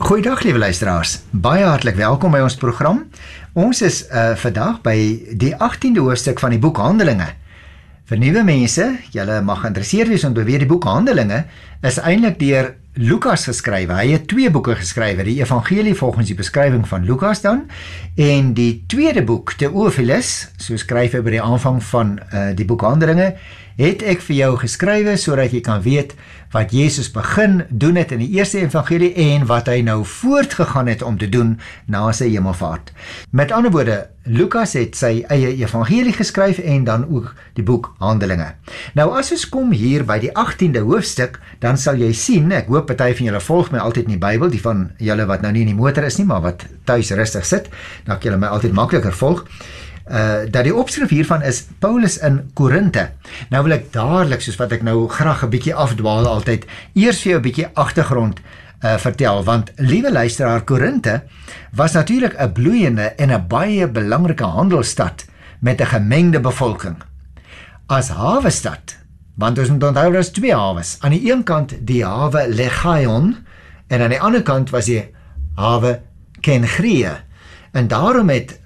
Goeiedag liewe luisteraars, baie hartlik welkom by ons program. Ons is vandag by die 18de hoofstuk van die boek Handelinge. Vir nuwe mense, julle mag geïnteresseerd wees om te weet die boek Handelinge is eintlik deur Lukas geskrywe. Hy het 2 boeke geskrywe, die Evangelie volgens die beskrywing van Lukas dan, en die tweede boek, Theophilus, so skryf hy by die aanvang van die boek Handelinge, het ek vir jou geskrywe sodat jy kan weet wat Jesus begin doen het in die eerste evangelie en wat hy nou voortgegaan het om te doen na sy hemelvaart. Met ander woorde, Lukas het sy eie evangelie geskryf en dan ook die boek Handelinge. Nou as ons kom hier by die 18de hoofstuk, dan sal jy sien, ek hoop party van julle volg my altyd in die Bybel, die van julle wat nou nie in die motor is nie, maar wat tuis rustig sit, dan kan julle my altyd makliker volg. Dat die opskrif hiervan is Paulus in Korinthe. Nou wil ek dadelik, soos wat ek nou graag 'n bietjie afdwaal altyd, eers vir jou 'n bietjie agtergrond vertel, want liewe luisteraar, Korinthe was natuurlik 'n bloeiende en 'n baie belangrike handelsstad met 'n gemengde bevolking. As hawestad, want ons moet onthou daar is 2 hawes, aan die een kant die hawe Legaion en aan die ander kant was die hawe Kenchreë, en daarom het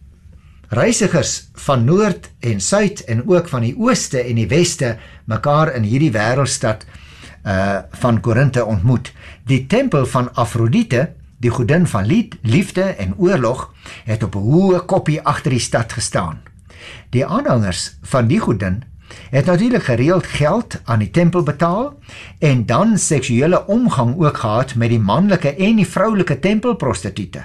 reisigers van noord en suid en ook van die ooste en die weste mekaar in hierdie wêreldstad van Korinthe ontmoet. Die tempel van Afrodite, die godin van liefde en oorlog, het op 'n hoë koppie agter die stad gestaan. Die aanhangers van die godin het natuurlik gereeld geld aan die tempel betaal en dan seksuele omgang ook gehad met die manlike en die vroulike tempelprostituie.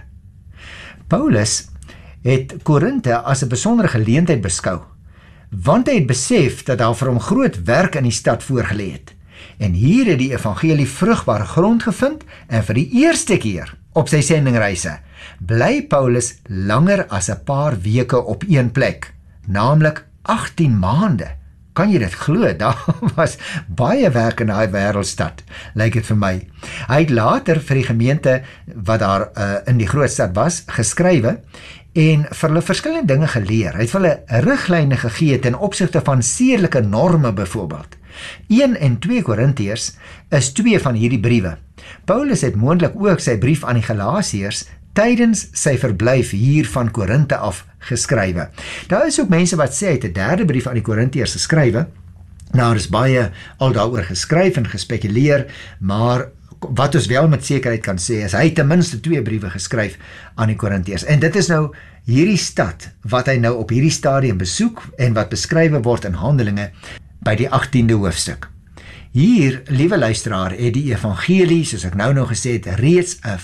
Paulus het Korinthe as 'n besondere geleentheid beskou, want hy het besef dat daar vir hom groot werk in die stad voorgelê het. En hier het die evangelie vrugbare grond gevind en vir die eerste keer op sy sendingreise bly Paulus langer as 'n paar weke op een plek, naamlik 18 maande. Kan jy dit glo? Daar was baie werk in daai wêreldstad, lyk dit vir my. Hy het later vir die gemeente wat daar in die groot stad was, geskrywe en vir hulle verskillende dinge geleer. Hy het vir hulle riglyne gegee ten opsigte van sedelike norme byvoorbeeld. 1 en 2 Korintiërs is 2 van hierdie briewe. Paulus het moontlik ook sy brief aan die Galasiërs tydens sy verblyf hier van Korinthe af geskrywe. Daar is ook mense wat sê hy het 'n derde brief aan die Korintiërs geskrywe. Nou, daar is baie al daaroor geskryf en gespekuleer, maar wat ons wel met sekerheid kan sê is hy het ten minste 2 briewe geskryf aan die Korintiërs. En dit is nou hierdie stad wat hy nou op hierdie stadium besoek en wat beskrywe word in Handelinge by die 18de hoofstuk. Hier, liewe luisteraar, het die evangelie, soos ek nou gesê het, reeds 'n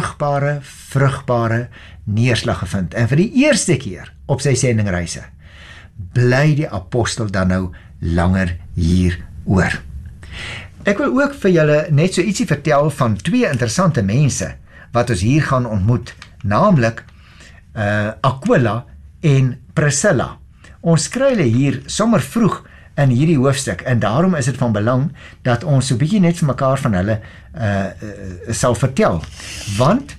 vrugbare neerslag gevind. En vir die eerste keer op sy sendingreise bly die apostel dan nou langer hier oor. Ek wil ook vir julle net so ietsie vertel van 2 interessante mense wat ons hier gaan ontmoet, naamlik Aquila en Priscilla. Ons kry hulle hier sommer vroeg in hierdie hoofstuk en daarom is dit van belang dat ons so 'n bietjie net vir mekaar van hulle sal vertel. Want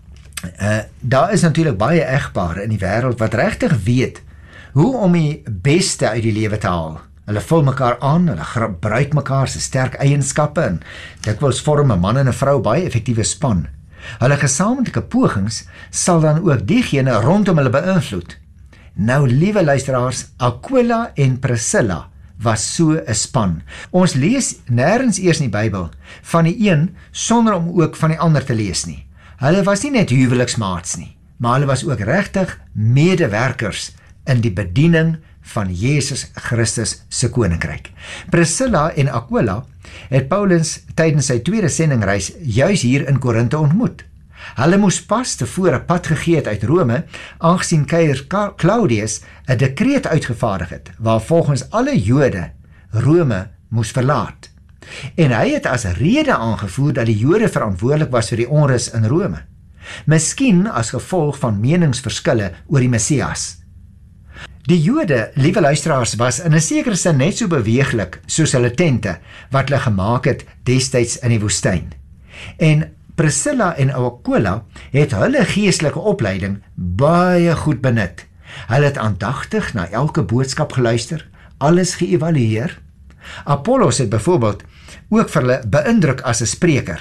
daar is natuurlik baie egpare in die wêreld wat regtig weet hoe om die beste uit die lewe te haal. Hulle vul mekaar aan, hulle gebruik mekaar se sterk eienskappe en dikwels vorm 'n man en 'n vrou baie effektiewe span. Hulle gesamentlike pogings sal dan ook diegene rondom hulle beïnvloed. Nou, liewe luisteraars, Aquila en Priscilla was so 'n span. Ons lees nêrens eers in die Bybel van die een sonder om ook van die ander te lees nie. Hulle was nie net huweliksmaats nie, maar hulle was ook regtig medewerkers in die bediening van Jesus Christus se koninkryk. Priscilla en Aquila het Paulus tydens sy tweede sendingreis juis hier in Korinthe ontmoet. Hulle moes pas tevore pad gegee het uit Rome, aangesien keizer Claudius 'n dekreet uitgevaardig het, waar volgens alle Jode Rome moes verlaat. En hy het as rede aangevoer dat die Jode verantwoordelik was vir die onrus in Rome. Miskien as gevolg van meningsverskille oor die Messias. Die Jode, liewe luisteraars, was in 'n sekere sin net so beweeglik soos hulle tente wat hulle gemaak het destyds in die woestyn. En Priscilla en Aquila het hulle geestelike opleiding baie goed benut. Hulle het aandagtig na elke boodskap geluister, alles geëvalueer. Apollos het byvoorbeeld ook vir hulle beïndruk as 'n spreker.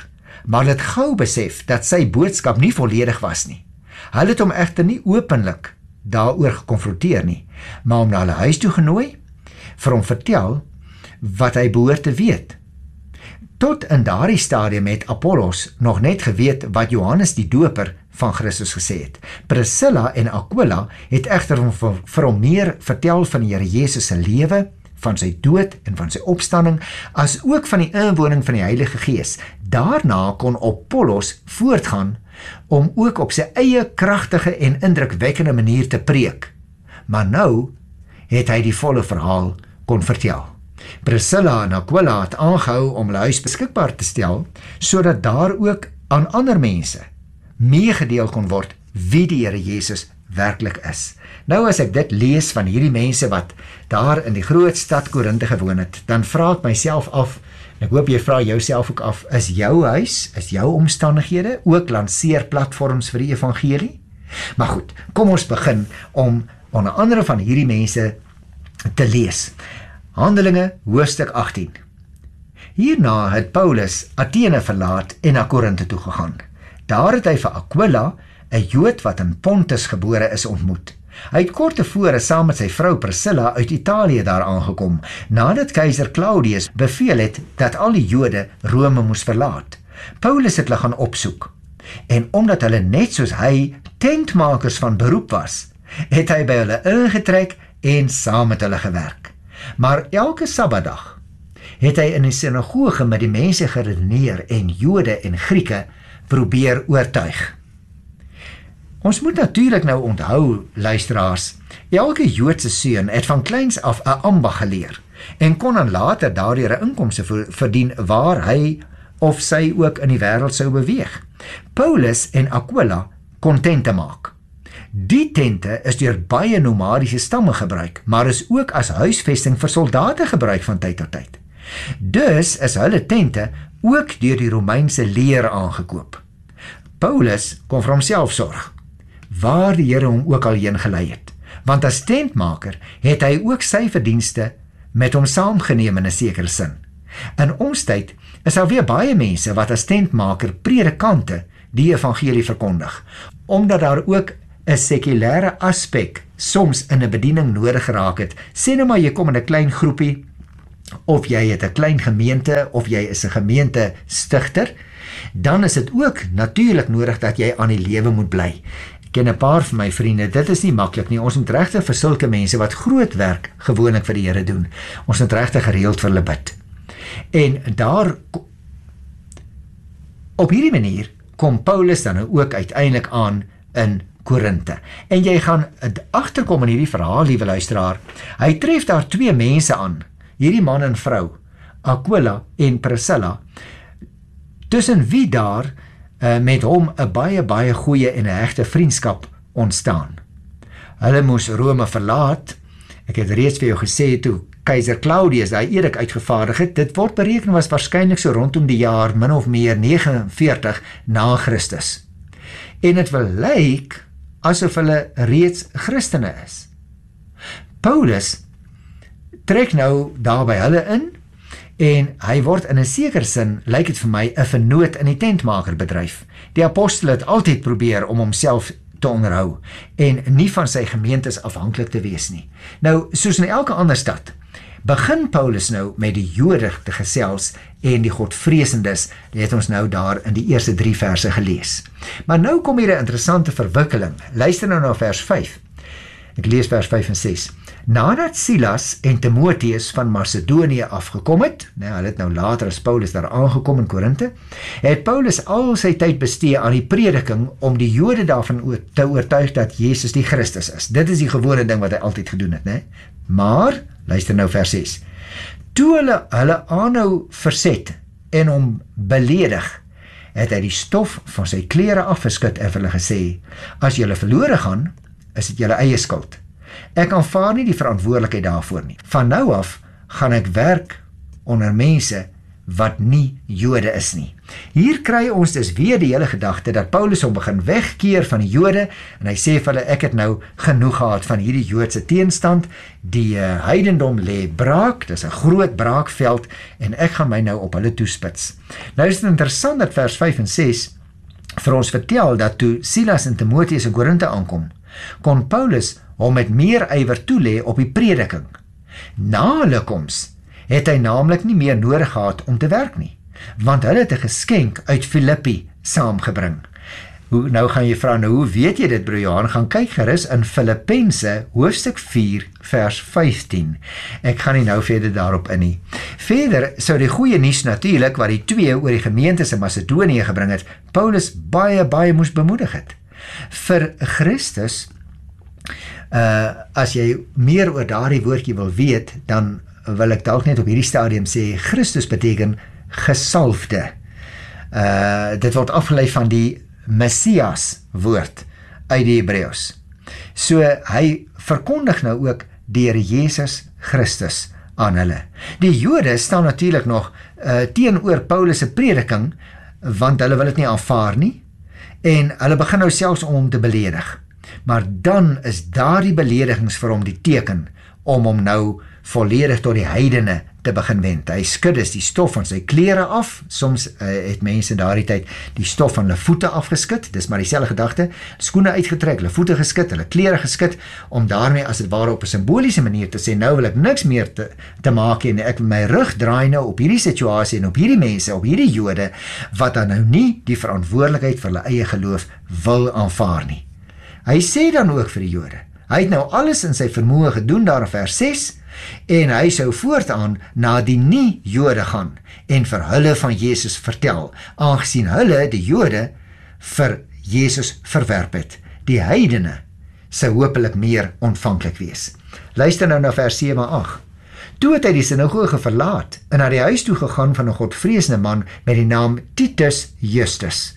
maar het gou besef dat sy boodskap nie volledig was nie. Hulle het hom egter nie openlik daaroor gekonfronteer nie, maar hom na hulle huis toe genooi, vir hom vertel wat hy behoort te weet. Tot in daardie stadium het Apollos nog net geweet wat Johannes die Doper van Christus gesê het. Priscilla en Aquila het egter vir hom meer vertel van die Here Jesus se lewe, van sy dood en van sy opstanding, as ook van die inwoning van die Heilige Gees. Daarna kon Apollos voortgaan om ook op sy eie kragtige en indrukwekkende manier te preek. Maar nou het hy die volle verhaal kon vertel. Priscilla en Aquila het aangehou om hulle huis beskikbaar te stel, sodat daar ook aan ander mense meegedeel kon word wie die Here Jesus werklik is. Nou as ek dit lees van hierdie mense wat daar in die groot stad Korinthe gewoon het, dan vra ek myself af, en ek hoop jy vra jouself ook af, is jou huis, is jou omstandighede ook lanceerplatforms vir die evangelie? Maar goed, kom ons begin om onder andere van hierdie mense te lees. Handelinge, hoofstuk 18. Hierna het Paulus Athene verlaat en na Korinthe toe gegaan. Daar het hy vir Aquila, 'n Jood wat in Pontus gebore is, ontmoet. Hy het kort tevore saam met sy vrou Priscilla uit Italië daar aangekom, nadat keiser Claudius beveel het dat al die Jode Rome moes verlaat. Paulus het hulle gaan opsoek, en omdat hulle net soos hy tentmakers van beroep was, het hy by hulle ingetrek en saam met hulle gewerk. Maar elke Sabbatdag het hy in die sinagoge met die mense geredeneer en Jode en Grieke probeer oortuig. Ons moet natuurlik nou onthou, luisteraars, elke Joodse seun het van kleins af 'n ambag geleer en kon dan later daardeur 'n inkomste verdien waar hy of sy ook in die wêreld sou beweeg. Paulus en Aquila kon tente maak. Die tente is deur baie nomadiese stamme gebruik, maar is ook as huisvesting vir soldate gebruik van tyd tot tyd. Dus is hulle tente ook deur die Romeinse leer aangekoop. Paulus kon vir homself sorg, waar die Here hom ook al heen gelei het, want as tentmaker het hy ook sy verdienste met hom saamgeneem in 'n sekere sin. In ons tyd is daar weer baie mense wat as tentmaker predikante die evangelie verkondig, omdat daar ook 'n sekulêre aspek soms in 'n bediening nodig geraak het. Sê nou maar jy kom in 'n klein groepie, of jy het 'n klein gemeente, of jy is 'n gemeente stigter, dan is dit ook natuurlik nodig dat jy aan die lewe moet bly. Ek ken 'n paar van my vriende, dit is nie maklik nie. Ons moet regtig vir sulke mense wat groot werk gewoonlik vir die Here doen, ons moet regtig gereeld vir hulle bid. En daar, op hierdie manier, kom Paulus dan ook uiteindelik aan in Korinthe. En jy gaan agterkom in hierdie verhaal, liewe luisteraar. Hy tref daar twee mense aan, hierdie man en vrou, Aquila en Priscilla, tussen wie daar met hom 'n baie goeie en 'n hegte vriendskap ontstaan. Hulle moes Rome verlaat. Ek het reeds vir jou gesê, toe keiser Claudius daai edikt uitgevaardig het, dit word bereken was waarskynlik so rondom die jaar min of meer 49 na Christus. En dit wil lyk asof hulle reeds Christene is. Paulus trek nou daar by hulle in, en hy word in 'n sekere sin, lyk dit vir my, 'n vennoot in die tentmakerbedryf. Die apostel het altyd probeer om homself te onderhou en nie van sy gemeentes afhanklik te wees nie. Nou, soos in elke ander stad, begin Paulus nou met die Jode te gesels en die Godvreesendes, dit het ons nou daar in die eerste 3 verse gelees. Maar nou kom hier 'n interessante verwikkeling. Luister nou na vers 5. Ek lees vers 5 en 6. Nadat Silas en Timotheus van Macedonië afgekom het, hulle het nou later as Paulus daar aangekom in Korinthe, het Paulus al sy tyd bestee aan die prediking om die Jode daarvan te oortuig dat Jesus die Christus is. Dit is die gewone ding wat hy altyd gedoen het, né? Maar, luister nou vers 6, toe hulle aanhou verset en hom beledig, het hy die stof van sy klere afgeskit en vir hulle gesê, as julle verlore gaan, is dit julle eie skuld. Ek aanvaar nie die verantwoordelikheid daarvoor nie. Van nou af gaan ek werk onder mense wat nie Jode is nie. Hier kry ons dus weer die hele gedagte dat Paulus hom begin wegkeer van die Jode en hy sê vir hulle, ek het nou genoeg gehad van hierdie Joodse teenstand, die heidendom lê braak, dis 'n groot braakveld en ek gaan my nou op hulle toespits. Nou is dit interessant dat vers 5 en 6 vir ons vertel dat toe Silas en Timoteus in Korinthe aankom, kon Paulus hom met meer ywer toelê op die prediking. Na hulle koms het hy naamlik nie meer nodig gehad om te werk nie, want hulle het 'n geskenk uit Filippi saamgebring. Nou gaan jy vra, nou hoe weet jy dit, broer Johan? Gaan kyk gerus in Filippense hoofstuk 4 vers 15. Ek gaan nie nou verder daarop in nie. Verder sou die goeie nuus natuurlik wat die twee oor die gemeentes in Macedonië gebring het, Paulus baie moes bemoedig het. Vir Christus, as jy meer oor daardie woordjie wil weet, dan wil ek dalk net op hierdie stadium sê, Christus beteken gesalfde. Dit word afgelei van die Messias woord uit die Hebreëus. So hy verkondig nou ook die Here Jesus Christus aan hulle. Die Jode staan natuurlik nog teenoor Paulus se prediking, want hulle wil dit nie aanvaar nie, en hulle begin nou selfs om hom te beledig. Maar dan is daardie beledigings vir hom die teken om hom nou volledig tot die heidene te begin wend. Hy skud dus die stof van sy klere af. Soms het mense daardie tyd die stof van hulle voete afgeskit. Dis maar dieselfde gedagte. Skoene uitgetrek, hulle voete geskit, hulle klere geskit, om daarmee as dit ware op 'n simboliese manier te sê, nou wil ek niks meer te maak hê, en ek wil my rug draai nou op hierdie situasie en op hierdie mense, op hierdie Jode, wat dan nou nie die verantwoordelikheid vir hulle eie geloof wil aanvaar nie. Hy sê dan ook vir die Jode, hy het nou alles in sy vermoë gedoen daar in vers 6, en hy sou voortaan na die nie-Jode gaan en vir hulle van Jesus vertel, aangesien hulle, die Jode, vir Jesus verwerp het. Die heidene sou hopelik meer ontvanklik wees. Luister nou na vers 7-8. Toe het hy die sinagoge verlaat en na die huis toe gegaan van 'n godvreesende man met die naam Titus Justus.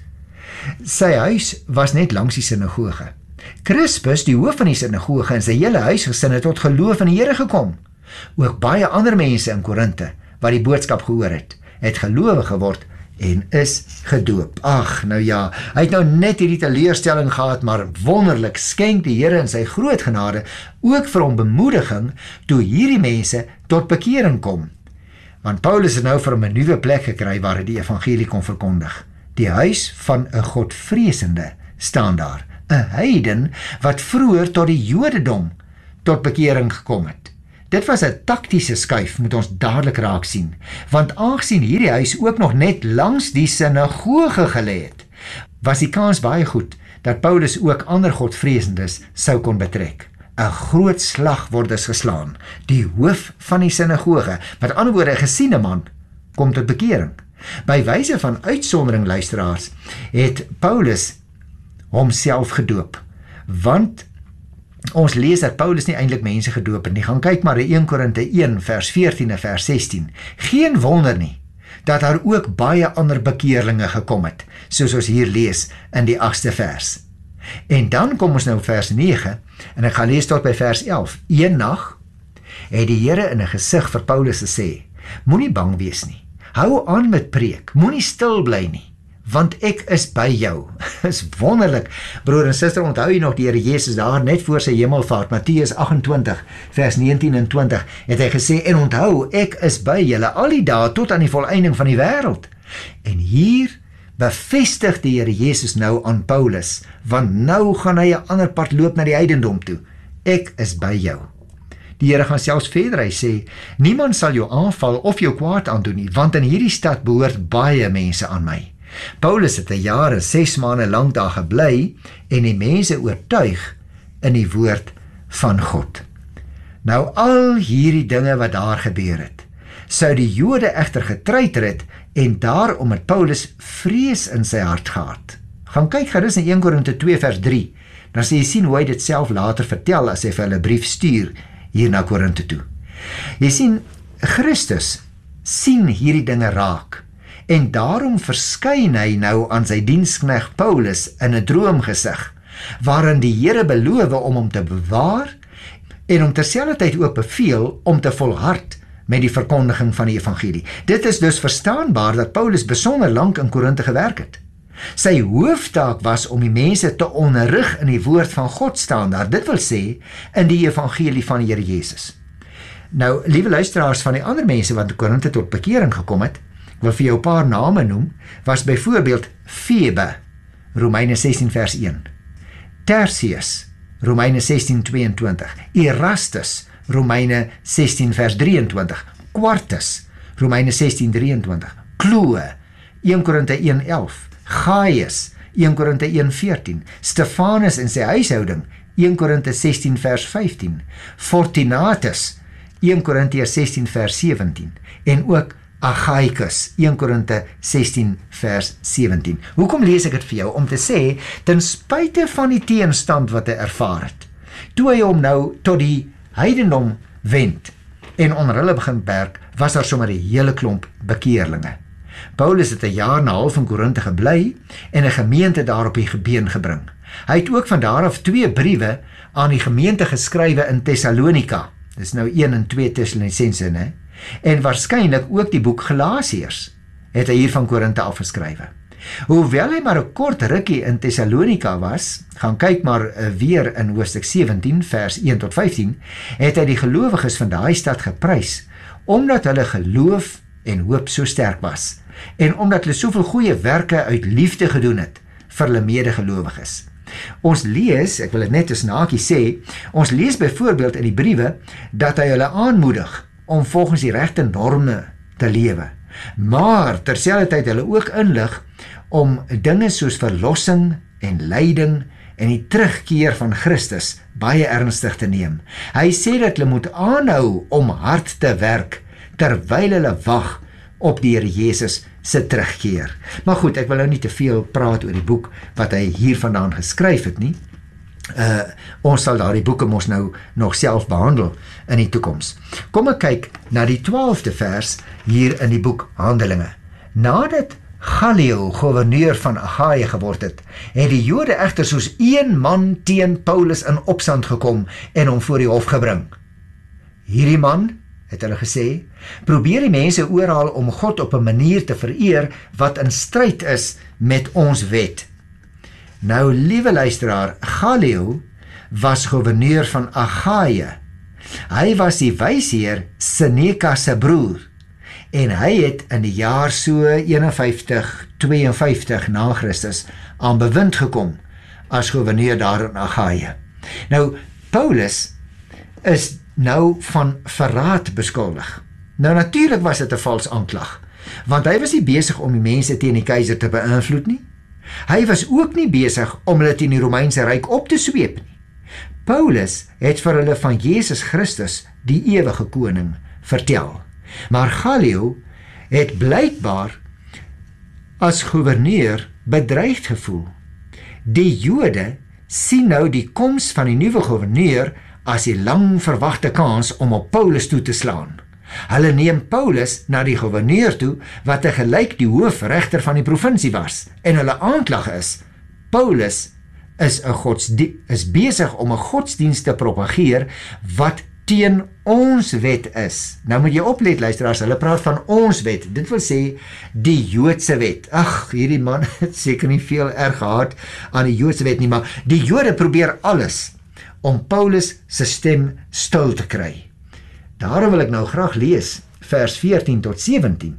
Sy huis was net langs die sinagoge. Crispus, die hoof van die sinagoge, en sy hele huisgesin het tot geloof in die Here gekom. Ook baie ander mense in Korinthe, wat die boodskap gehoor het gelowig geword en is gedoop. Ag, nou ja, hy het nou net hierdie teleurstelling gehad, maar wonderlik skenk die Here in sy groot genade ook vir hom bemoediging toe hierdie mense tot bekering kom. Want Paulus het nou vir hom 'n nuwe plek gekry waar hy die evangelie kon verkondig. Die huis van 'n godvreesende staan daar, 'n heiden wat vroeër tot die Jodendom tot bekering gekom het. Dit was 'n taktiese skuif, moet ons dadelik raak sien, want aangesien hierdie huis ook nog net langs die sinagoge gelê het, was die kans baie goed dat Paulus ook ander godvreesendes sou kon betrek. 'n Groot slag word dus geslaan. Die hoof van die sinagoge, met ander woorde 'n gesiene man, kom tot bekering. By wyse van uitsondering, luisteraars, het Paulus homself gedoop, want ons lees dat Paulus nie eintlik mense gedoop het nie. Gaan kyk maar in 1 Korinthe 1 vers 14 en vers 16. Geen wonder nie dat daar ook baie ander bekeerlinge gekom het, soos ons hier lees in die 8ste vers. En dan kom ons nou vers 9 en ek gaan lees tot by vers 11. Een nag het die Here in 'n gesig vir Paulus gesê: moenie bang wees nie. Hou aan met preek, moenie stil bly nie, want ek is by jou. Is wonderlik, broer en suster, onthou jy nog die Here Jesus daar net voor sy hemelvaart, Matteus 28 vers 19 en 20, het hy gesê, en onthou, ek is by julle al die dae tot aan die volëinding van die wêreld. En hier bevestig die Here Jesus nou aan Paulus, want nou gaan hy 'n ander pad loop na die heidendom toe. Ek is by jou. Die Here gaan selfs verder, hy sê, niemand sal jou aanval of jou kwaad aandoen nie, want in hierdie stad behoort baie mense aan my. Paulus het 'n jaar en 6 maande lank daar gebly en die mense oortuig in die woord van God. Nou al hierdie dinge wat daar gebeur het, sou die Jode egter getreiter het en daarom het Paulus vrees in sy hart gehad. Gaan kyk gerus in 1 Korinthe 2 vers 3, dan sê jy sien hoe hy dit self later vertel as hy vir hulle 'n brief stuur hier na Korinthe toe. Jy sien, Christus sien hierdie dinge raak, en daarom verskyn hy nou aan sy diensknegt Paulus in 'n droomgesig, waarin die Here beloof om hom te bewaar en om terselfdertyd ook beveel om te volhard met die verkondiging van die evangelie. Dit is dus verstaanbaar dat Paulus besonder lank in Korinthe gewerk het. Sy hooftaak was om die mense te onderrig in die woord van God standaard, dit wil sê, in die evangelie van die Here Jesus. Nou, liewe luisteraars, van die ander mense wat in Korinthe tot bekering gekom het, ek wil vir jou 'n paar name noem, was byvoorbeeld Febe, Romeine 16 vers 1, Tertius, Romeine 16:22, Erastus, Romeine 16 vers 23, Quartus, Romeine 16:23, Chloe, 1 Korinthe 1:11, Gaius, 1 Korinthe 1:14, Stefanus en sy huishouding, 1 Korinthe 16 vers 15, Fortunatus, 1 Korintiërs 16 vers 17, en ook Achaicus, 1 Korinthe 16 vers 17. Hoekom lees ek dit vir jou? Om te sê, ten spyte van die teenstand wat hy ervaar het, toe hy hom nou tot die heidendom wend en onder hulle begin werk, was daar sommer 'n hele klomp bekeerlinge. Paulus het 'n jaar en 'n half in Korinthe gebly en 'n gemeente daar op die been gebring. Hy het ook van daar af 2 briewe aan die gemeente geskrywe in Thessalonika. Dis nou 1 en 2 Tessalonisense, né? En waarskynlik ook die boek Galasiërs het hy hier van Korinthe afgeskrywe. Hoewel hy maar 'n kort rukkie in Thessalonika was, gaan kyk maar weer in hoofstuk 17 vers 1 tot 15, het hy die gelowiges van daai stad geprys, omdat hulle geloof en hoop so sterk was, en omdat hulle soveel goeie werke uit liefde gedoen het vir hulle medegelowiges. Ons lees, ek wil dit net as naakie sê, ons lees byvoorbeeld in die briewe, dat hy hulle aanmoedig om volgens die regte norme te lewe, maar terselfdertyd hulle ook inlig om dinge soos verlossing en lyding en die terugkeer van Christus baie ernstig te neem. Hy sê dat hulle moet aanhou om hard te werk, terwyl hulle wag op die Here Jesus se terugkeer. Maar goed, ek wil nou nie te veel praat oor die boek wat hy hier vandaan geskryf het nie. Ons sal daardie boeke mos nou nog self behandel in die toekoms. Kom ek kyk na die 12de vers hier in die boek Handelinge. Nadat Gallio gouverneur van Achaia geword het, het die Jode egter soos een man teen Paulus in opstand gekom en hom voor die hof gebring. Hierdie man, het hulle gesê, probeer die mense oorhaal om God op 'n manier te vereer wat in stryd is met ons wet. Nou, liewe luisteraar, Gallio was gouverneur van Achaia. Hy was die wysheer Seneca se broer en hy het in die jaar so 51-52 na Christus aan bewind gekom as gouverneur daar in Achaia. Nou, Paulus is nou van verraad beskuldig. Nou natuurlik was dit 'n vals aanklag, want hy was nie besig om die mense teen die keiser te beïnvloed nie. Hy was ook nie besig om hulle teen die Romeinse ryk op te sweep nie. Paulus het vir hulle van Jesus Christus, die ewige koning, vertel. Maar Gallio het blykbaar as gouverneur bedreigd gevoel. Die Jode sien nou die koms van die nuwe gouverneur as die lang verwagte kans om op Paulus toe te slaan. Hulle neem Paulus na die gouverneur toe, wat tegelyk die hoofregter van die provinsie was, en hulle aanklag is, Paulus is besig om 'n godsdienst te propageer wat teen ons wet is. Nou moet jy oplet, luisteraars, hulle praat van ons wet, dit wil sê die Joodse wet. Ag, hierdie man het seker nie veel erg gehad aan die Joodse wet nie, maar die Jode probeer alles om Paulus se stem stil te kry. Daarom wil ek nou graag lees, vers 14 tot 17.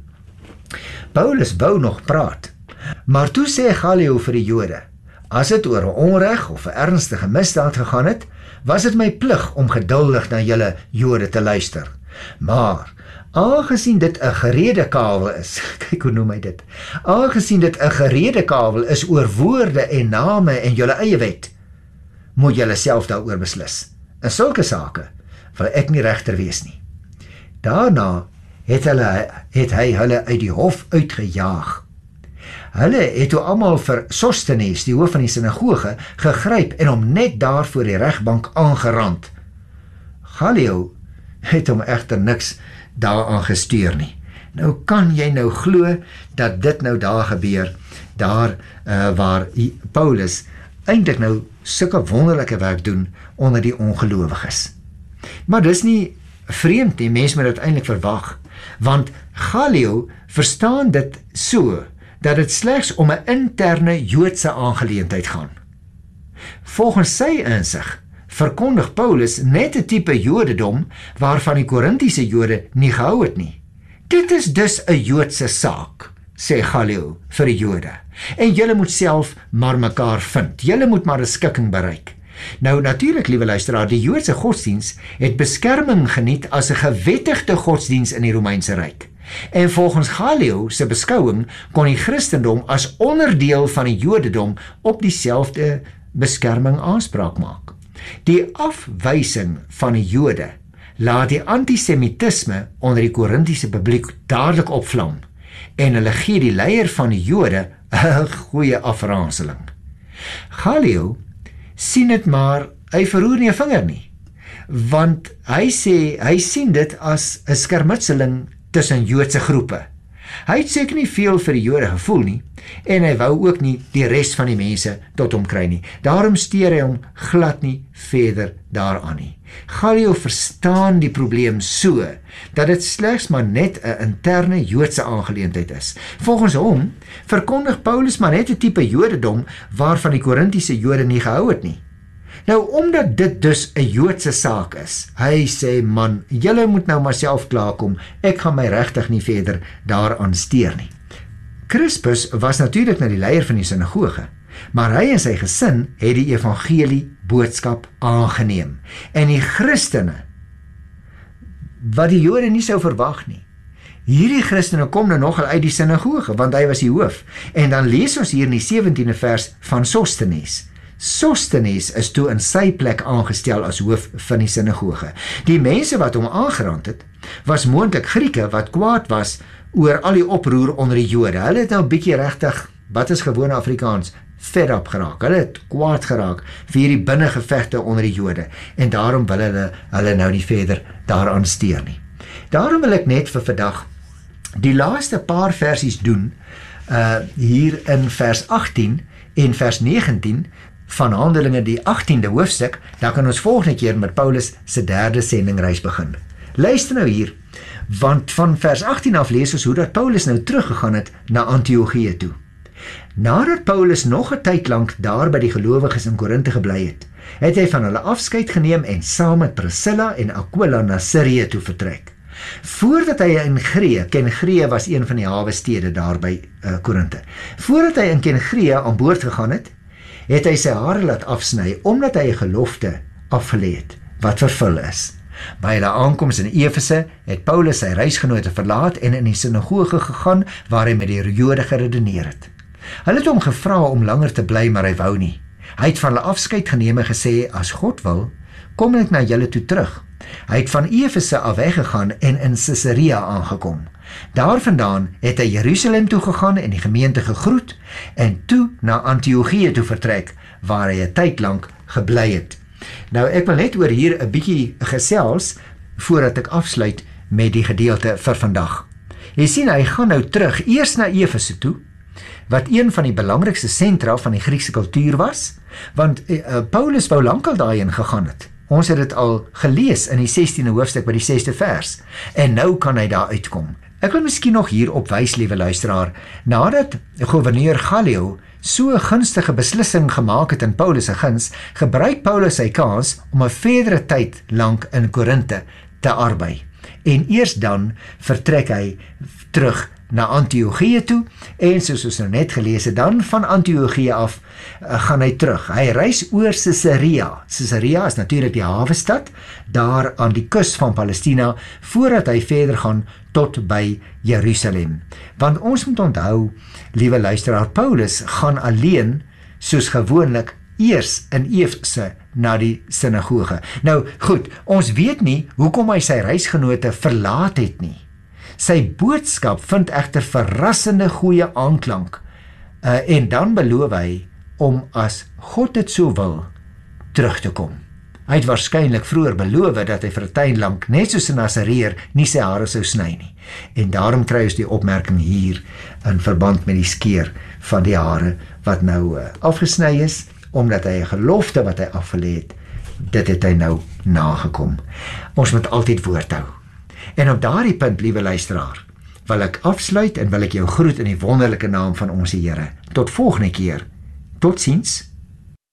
Paulus wou nog praat, maar toe sê Gallio vir die Jode, as dit oor 'n onreg of 'n ernstige misdaad gegaan het, was dit my plig om geduldig na julle Jode te luister. Maar, aangesien dit 'n geredekawel is, kyk hoe noem hy dit, aangesien dit 'n geredekawel is oor woorde en name en julle eie wet, moet julle self daaroor beslis. In sulke sake wil ek nie regter wees nie. Daarna het hy hulle uit die hof uitgejaag. Hulle het toe almal vir Sostenes, die hoof van die sinagoge, gegryp en hom net daar voor die regbank aangerand. Gallio het hom egter niks daaraan gestuur nie. Nou kan jy nou glo dat dit nou daar gebeur, daar waar Paulus eintlik nou sulke wonderlike werk doen onder die ongelowiges. Maar dis nie vreemd nie, mense moet dit eintlik verwag, want Gallio verstaan dit so, dat dit slegs om 'n interne Joodse aangeleentheid gaan. Volgens sy insig verkondig Paulus net 'n tipe Jodendom waarvan die Korintiese Jode nie gehou het nie. Dit is dus 'n Joodse saak, sê Gallio vir die Jode. En julle moet self maar mekaar vind. Julle moet maar 'n skikking bereik. Nou natuurlik, liewe luisteraar, die Joodse godsdiens het beskerming geniet as 'n gewettigde godsdiens in die Romeinse Ryk. En volgens Gallio se beskouing kon die Christendom as onderdeel van die Jodendom op dieselfde beskerming aanspraak maak. Die afwysing van die Jode laat die antisemitisme onder die Korintiese publiek dadelik opvlam en hulle gee die leier van die Jode 'n goeie afranseling. Gallio sien dit maar, hy verroer nie 'n vinger nie, want hy sê hy sien dit as 'n skermutseling tussen Joodse groepe. Hy het seker nie veel vir die Jode gevoel nie, en hy wou ook nie die res van die mense tot hom kry nie. Daarom steur hy hom glad nie verder daaraan nie. Gallio verstaan die probleem so, dat dit slegs maar net 'n interne Joodse aangeleentheid is. Volgens hom verkondig Paulus maar net 'n tipe Jodendom waarvan die Korintiese Jode nie gehou het nie. Nou, omdat dit dus 'n Joodse saak is, hy sê, man, julle moet nou maar self klaarkom, ek gaan my regtig nie verder daaraan steur nie. Crispus was natuurlik nou die leier van die sinagoge, maar hy en sy gesin het die evangelie boodskap aangeneem. En die Christene, wat die Jode nie sou verwag nie, hierdie Christene kom nou nogal uit die sinagoge, want hy was die hoof. En dan lees ons hier in die 17de vers van Sostenes. Sostenes is toe in sy plek aangestel as hoof van die sinagoge. Die mense wat hom aangerand het, was moontlik Grieke wat kwaad was oor al die oproer onder die Jode. Hulle het nou 'n bietjie regtig, wat is gewone Afrikaans, fed up geraak. Hulle het kwaad geraak vir hierdie binnengevegte onder die Jode, en daarom wil hulle nou nie verder daaraan steur nie. Daarom wil ek net vir vandag die laaste paar versies doen, hier in vers 18 en vers 19 van Handelinge, die 18de hoofstuk. Dan kan ons volgende keer met Paulus se derde sendingreis begin. Luister nou hier, want van vers 18 af lees ons hoe dat Paulus nou teruggegaan het na Antiochië toe. Nadat Paulus nog 'n tyd lank daar by die gelowiges in Korinthe gebly het, het hy van hulle afskeid geneem en saam met Priscilla en Aquila na Sirië toe vertrek. Voordat hy in Kenchreë was een van die hawestede daar by Korinthe. Voordat hy in Kenchreë aan boord gegaan het, het hy sy hare laat afsny, omdat hy 'n gelofte afgelê het, wat vervul is. By hulle aankoms in Efese het Paulus sy reisgenote verlaat en in die sinagoge gegaan, waar hy met die Jode geredeneer het. Hulle het hom gevra om langer te bly, maar hy wou nie. Hy het van hulle afskeid geneem en gesê, as God wil, kom ek na julle toe terug. Hy het van Efese af weggegaan en in Caesarea aangekom. Daarvandaan het hy Jerusalem toe gegaan en die gemeente gegroet, en toe na Antiochië toe vertrek, waar hy 'n tyd lank gebly het. Nou, ek wil net oor hier 'n bietjie gesels, voordat ek afsluit met die gedeelte vir vandag. Jy sien, hy gaan nou terug, eers na Efese toe, wat een van die belangrikste sentra van die Griekse kultuur was, want Paulus wou lankal daarheen gegaan het. Ons het dit al gelees in die 16de hoofstuk by die 6de vers, en nou kan hy daar uitkom. Ek wil miskien nog hier opwys, liewe luisteraar, nadat gouverneur Gallio so 'n gunstige beslissing gemaak het in Paulus se guns, gebruik Paulus sy kans om 'n verdere tyd lank in Korinthe te arbei. En eers dan vertrek hy terug na Antiochië toe, en soos ons nou net gelees het, dan van Antiochië af gaan hy terug. Hy reis oor Caesarea. Caesarea is natuurlik die hawestad, daar aan die kus van Palestina, voordat hy verder gaan tot by Jerusalem. Want ons moet onthou, liewe luisteraar, Paulus gaan alleen, soos gewoonlik, eers in Efese na die sinagoge. Nou goed, ons weet nie hoekom hy sy reisgenote verlaat het nie. Sy boodskap vind egter verrassende goeie aanklank, en dan beloof hy om, as God dit so wil, terug te kom. Hy het waarskynlik vroeër beloof dat hy vir 'n tyd lank, net soos 'n Nasareer, nie sy hare sou sny nie. En daarom kry ons die opmerking hier in verband met die skeer van die hare wat nou afgesny is, omdat hy 'n gelofte wat hy afgelê het, dit het hy nou nagekom. Ons moet altyd woord hou. En op daardie punt, liewe luisteraar, wil ek afsluit en wil ek jou groet in die wonderlike naam van ons Here. Tot volgende keer. Totsiens.